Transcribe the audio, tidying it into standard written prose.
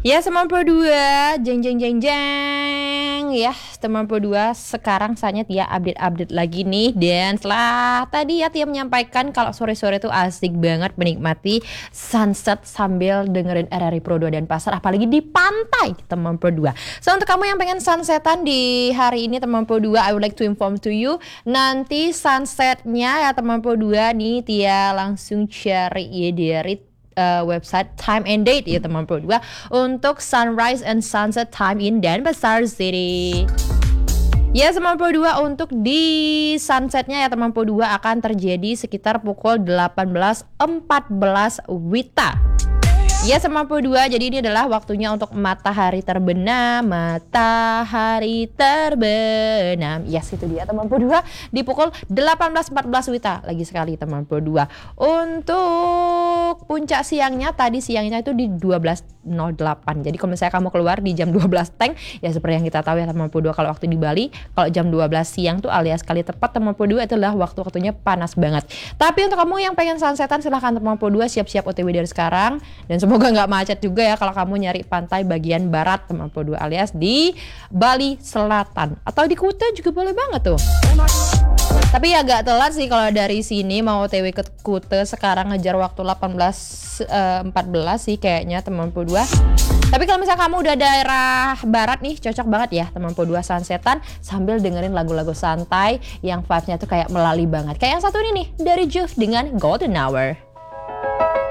Ya teman Pro 2, jeng jeng jeng jeng. Ya teman Pro 2, sekarang saatnya Tia update lagi nih. Dan setelah tadi ya Tia menyampaikan kalau sore-sore tuh asik banget menikmati sunset sambil dengerin RRI Pro 2 dan Pasar, apalagi di pantai teman Pro 2. So untuk kamu yang pengen sunsetan di hari ini teman Pro 2, I would like to inform to you, nanti sunsetnya ya teman Pro 2 nih Tia langsung cari ya dari website Time and Date ya teman Pro 2 untuk sunrise and sunset time in Denpasar City. Ya teman Pro 2, untuk di sunsetnya ya teman Pro 2 akan terjadi sekitar pukul 18.14 WITA. Ya teman Pro 2, jadi ini adalah waktunya untuk matahari terbenam. Yes, itu dia teman Pro 2 di pukul 18.14 WITA. Lagi sekali teman Pro 2. Untuk puncak siangnya, tadi siangnya itu di 12.08. Jadi kalau misalnya kamu keluar di jam 12 teng, ya seperti yang kita tahu ya teman Pro 2, kalau waktu di Bali, kalau jam 12 siang tuh alias kali tepat teman Pro 2 itu adalah waktu-waktunya panas banget. Tapi untuk kamu yang pengen sunsetan, silahkan teman Pro 2 siap-siap OTW dari sekarang. Dan semoga nggak macet juga ya kalau kamu nyari pantai bagian barat teman Pro 2 alias di Bali Selatan. Atau di Kuta juga boleh banget tuh. Tapi agak telat sih kalau dari sini mau OTW ke Kuta sekarang, ngejar waktu 18.14 sih kayaknya teman Pro 2. Tapi kalau misalnya kamu udah daerah barat nih, cocok banget ya teman Pro 2 sunsetan sambil dengerin lagu-lagu santai yang vibes-nya tuh kayak melali banget. Kayak yang satu ini nih dari Juve dengan Golden Hour.